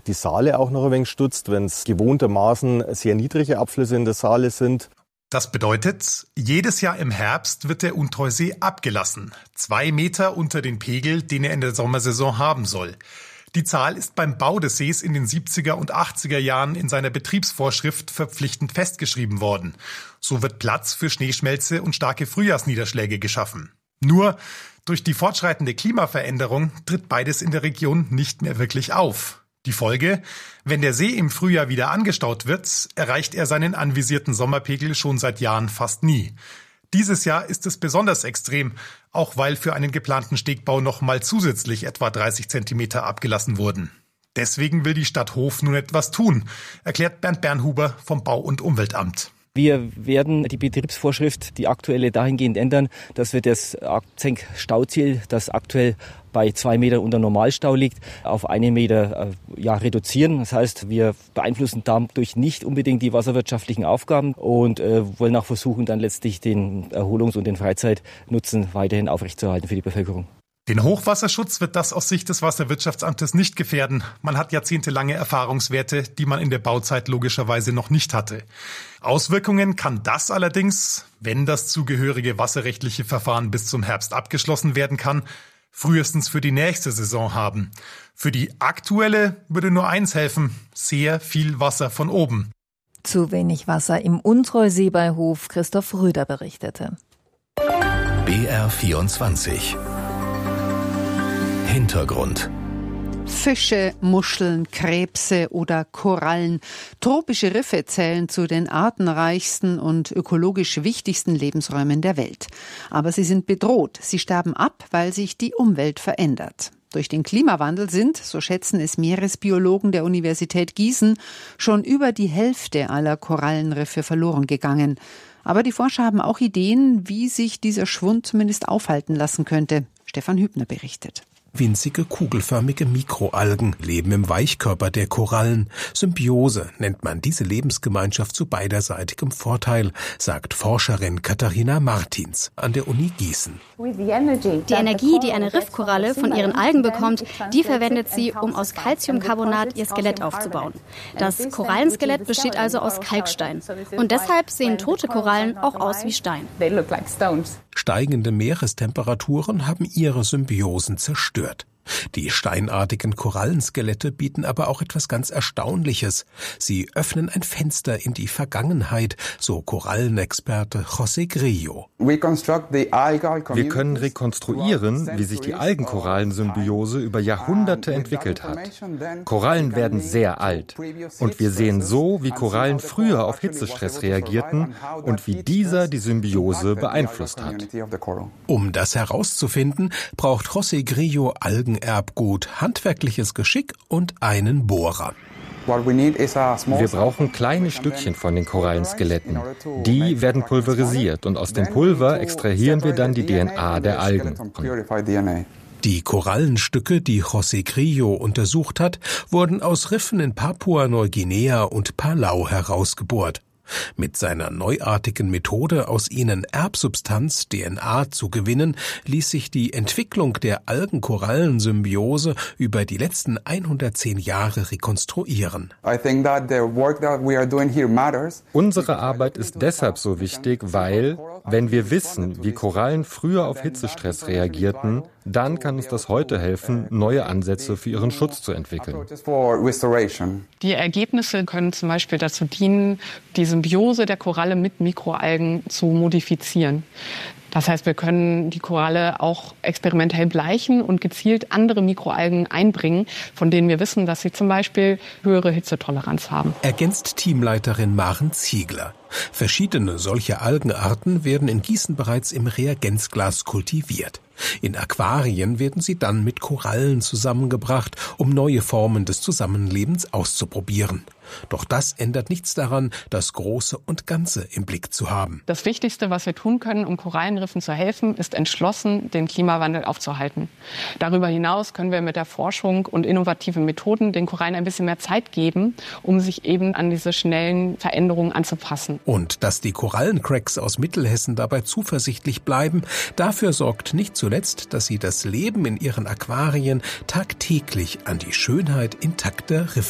die Saale auch noch ein wenig stutzt, wenn es gewohntermaßen sehr niedrige Abflüsse in der Saale sind. Das bedeutet, jedes Jahr im Herbst wird der Untreusee abgelassen. 2 Meter unter den Pegel, den er in der Sommersaison haben soll. Die Zahl ist beim Bau des Sees in den 70er und 80er Jahren in seiner Betriebsvorschrift verpflichtend festgeschrieben worden. So wird Platz für Schneeschmelze und starke Frühjahrsniederschläge geschaffen. Nur durch die fortschreitende Klimaveränderung tritt beides in der Region nicht mehr wirklich auf. Die Folge: Wenn der See im Frühjahr wieder angestaut wird, erreicht er seinen anvisierten Sommerpegel schon seit Jahren fast nie. Dieses Jahr ist es besonders extrem, auch weil für einen geplanten Stegbau noch mal zusätzlich etwa 30 Zentimeter abgelassen wurden. Deswegen will die Stadt Hof nun etwas tun, erklärt Bernd Bernhuber vom Bau- und Umweltamt. Wir werden die Betriebsvorschrift, die aktuelle, dahingehend ändern, dass wir das Senkstauziel, das aktuell bei 2 Metern unter Normalstau liegt, auf 1 Meter reduzieren. Das heißt, wir beeinflussen dadurch nicht unbedingt die wasserwirtschaftlichen Aufgaben und wollen auch versuchen, dann letztlich den Erholungs- und den Freizeitnutzen weiterhin aufrechtzuerhalten für die Bevölkerung. Den Hochwasserschutz wird das aus Sicht des Wasserwirtschaftsamtes nicht gefährden. Man hat jahrzehntelange Erfahrungswerte, die man in der Bauzeit logischerweise noch nicht hatte. Auswirkungen kann das allerdings, wenn das zugehörige wasserrechtliche Verfahren bis zum Herbst abgeschlossen werden kann, frühestens für die nächste Saison haben. Für die aktuelle würde nur eins helfen: sehr viel Wasser von oben. Zu wenig Wasser im Untreusee bei Hof, Christoph Röder berichtete. BR24 Hintergrund. Fische, Muscheln, Krebse oder Korallen. Tropische Riffe zählen zu den artenreichsten und ökologisch wichtigsten Lebensräumen der Welt. Aber sie sind bedroht. Sie sterben ab, weil sich die Umwelt verändert. Durch den Klimawandel sind, so schätzen es Meeresbiologen der Universität Gießen, schon über die Hälfte aller Korallenriffe verloren gegangen. Aber die Forscher haben auch Ideen, wie sich dieser Schwund zumindest aufhalten lassen könnte. Stefan Hübner berichtet. Winzige, kugelförmige Mikroalgen leben im Weichkörper der Korallen. Symbiose nennt man diese Lebensgemeinschaft zu beiderseitigem Vorteil, sagt Forscherin Katharina Martins an der Uni Gießen. Die Energie, die eine Riffkoralle von ihren Algen bekommt, die verwendet sie, um aus Calciumcarbonat ihr Skelett aufzubauen. Das Korallenskelett besteht also aus Kalkstein. Und deshalb sehen tote Korallen auch aus wie Stein. Steigende Meerestemperaturen haben ihre Symbiosen zerstört. Die steinartigen Korallenskelette bieten aber auch etwas ganz Erstaunliches. Sie öffnen ein Fenster in die Vergangenheit, so Korallenexperte José Grillo. Wir können rekonstruieren, wie sich die Algenkorallensymbiose über Jahrhunderte entwickelt hat. Korallen werden sehr alt. Und wir sehen so, wie Korallen früher auf Hitzestress reagierten und wie dieser die Symbiose beeinflusst hat. Um das herauszufinden, braucht José Grillo Algenerbgut, handwerkliches Geschick und einen Bohrer. Wir brauchen kleine Stückchen von den Korallenskeletten. Die werden pulverisiert und aus dem Pulver extrahieren wir dann die DNA der Algen. Die Korallenstücke, die José Grillo untersucht hat, wurden aus Riffen in Papua-Neuguinea und Palau herausgebohrt. Mit seiner neuartigen Methode, aus ihnen Erbsubstanz, DNA, zu gewinnen, ließ sich die Entwicklung der Algenkorallensymbiose über die letzten 110 Jahre rekonstruieren. Unsere Arbeit ist deshalb so wichtig, weil, wenn wir wissen, wie Korallen früher auf Hitzestress reagierten, dann kann uns das heute helfen, neue Ansätze für ihren Schutz zu entwickeln. Die Ergebnisse können zum Beispiel dazu dienen, die Symbiose der Koralle mit Mikroalgen zu modifizieren. Das heißt, wir können die Koralle auch experimentell bleichen und gezielt andere Mikroalgen einbringen, von denen wir wissen, dass sie zum Beispiel höhere Hitzetoleranz haben. Ergänzt Teamleiterin Maren Ziegler. Verschiedene solche Algenarten werden in Gießen bereits im Reagenzglas kultiviert. In Aquarien werden sie dann mit Korallen zusammengebracht, um neue Formen des Zusammenlebens auszuprobieren. Doch das ändert nichts daran, das Große und Ganze im Blick zu haben. Das Wichtigste, was wir tun können, um Korallenriffen zu helfen, ist entschlossen, den Klimawandel aufzuhalten. Darüber hinaus können wir mit der Forschung und innovativen Methoden den Korallen ein bisschen mehr Zeit geben, um sich eben an diese schnellen Veränderungen anzupassen. Und dass die Korallencracks aus Mittelhessen dabei zuversichtlich bleiben, dafür sorgt nicht zuletzt, dass sie das Leben in ihren Aquarien tagtäglich an die Schönheit intakter Riffe